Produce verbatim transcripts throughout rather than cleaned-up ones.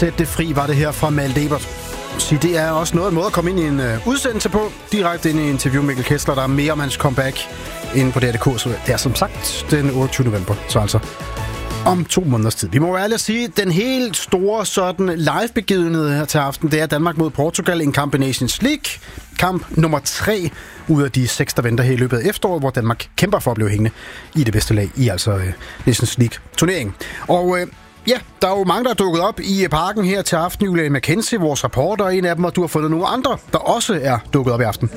Sæt det fri var det her fra Malte Ebert. Så det er også noget måde at komme ind i en uh, udsendelse på. Direkte ind i interview med Mikkel Kessler. Der er mere om hans comeback inde på D R punktum D K. Så det er som sagt den otteogtyvende november. Så altså om to måneders tid. Vi må ærligt sige, at den helt store sådan live-begivenhed her til aften, det er Danmark mod Portugal, en kamp i Nations League. Kamp nummer tre ud af de seks, der venter her i løbet af efteråret, hvor Danmark kæmper for at blive hængende i det bedste lag i altså uh, Nations League-turneringen. Og uh, ja, der er jo mange, der er dukket op i parken her til aften. Julia McKenzie, vores reporter, en af dem, og du har fundet nogle andre, der også er dukket op i aften.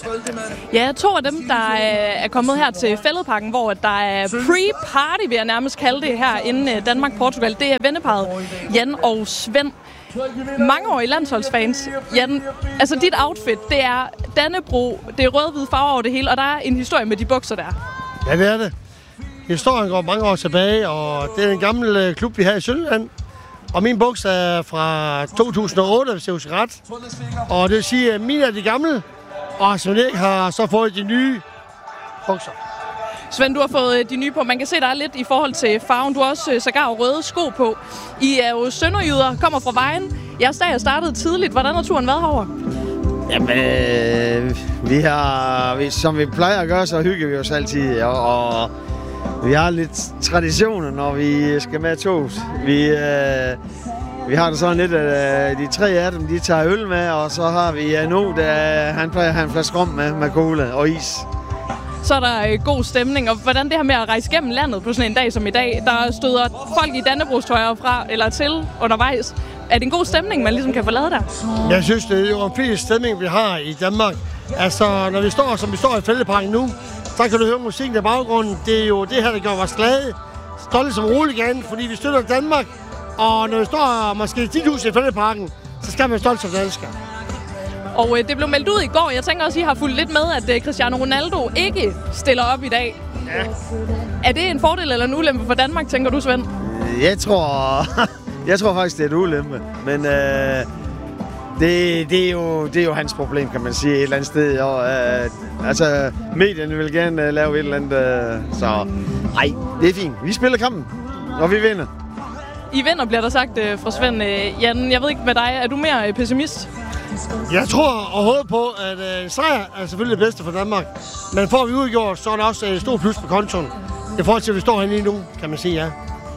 Ja, to af dem, der er kommet her til Fælledparken, hvor der er pre-party, vil jeg nærmest kalde det her, inden Danmark-Portugal. Det er venneparret Jan og Svend. Mangeårige landsholdsfans. Jan, altså dit outfit, det er Dannebro, det er rød-hvide farver over det hele, og der er en historie med de bukser der. Ja, det er det. Historien går mange år tilbage, og det er en gammel klub, vi har i Sønderjylland. Og min bukser er fra to tusind og otte, hvis jeg husker ret. Og det vil sige, at mine er de gamle, og Svend Erik har så fået de nye bukser. Svend, du har fået de nye på. Man kan se, der er lidt i forhold til farven. Du har også sågar røde sko på. I er jo sønderjyder, kommer fra Vejen. Jeres dag er startet tidligt. Hvordan har turen været herovre? Jamen, øh, vi har, vi, som vi plejer at gøre, så hygger vi os altid. Og, og vi har lidt traditioner, når vi skal med toget. Vi, øh, vi har det sådan lidt, at øh, de tre af dem, de tager øl med, og så har vi øh, nu, der han plejer at have en flaske rom med, med cola og is. Så er der øh, god stemning, og hvordan det her med at rejse gennem landet på sådan en dag som i dag, der støder folk i Dannebrogstøjer fra eller til undervejs. Er det en god stemning, man ligesom kan få lavet der? Jeg synes, det er jo en fin stemning, vi har i Danmark. Altså, når vi står, som vi står i Fælledparken nu, så kan du høre musikken i baggrunden. Det er jo det her, der gør os glade. Stolte som roligans, fordi vi støtter Danmark. Og når vi står måske ti tusind i Fælledparken, så skal man være stolt som dansker. Og øh, det blev meldt ud i går. Jeg tænker også, I har fulgt lidt med, at øh, Cristiano Ronaldo ikke stiller op i dag. Ja. Er det en fordel eller en ulempe for Danmark, tænker du, Svend? Jeg tror, jeg tror faktisk, det er et ulempe. Men øh, det, det, er jo, det er jo hans problem, kan man sige, et eller andet sted. Og, øh, altså, medierne vil gerne uh, lave et eller andet. Uh, så nej, det er fint. Vi spiller kampen, og vi vinder. I vinder, bliver der sagt øh, fra Svend. Øh, Jan, jeg ved ikke med dig, er du mere øh, pessimist? Jeg tror og håber på, at øh, sejr er selvfølgelig det bedste for Danmark. Men får vi udgjort, så er der også et stort plus på kontoen. I forhold til, at vi står her lige nu, kan man sige ja.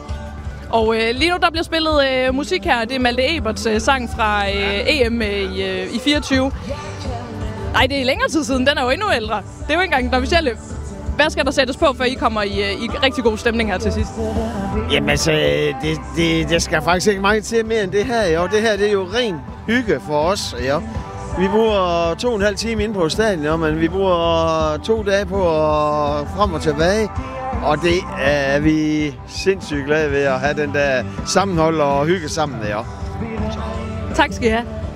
Og øh, lige nu, der bliver spillet øh, musik her. Det er Malte Eberts øh, sang fra øh, E M øh, i, øh, i fireogtyve. Nej, det er længere tid siden. Den er jo endnu ældre. Det er jo ikke engang den officielle. Hvad skal der sættes på, før I kommer i, øh, i rigtig god stemning her til sidst? Jamen altså, det, det, det skal faktisk ikke meget til mere end det her. Jo. Det her, det er jo ren hygge for os. Ja. Vi bruger to og en halv time inde på stadion, ja, men vi bruger to dage på at frem og tilbage. Og det er vi sindssygt glade ved at have den der sammenhold og hygge sammen. Ja. Tak skal I have.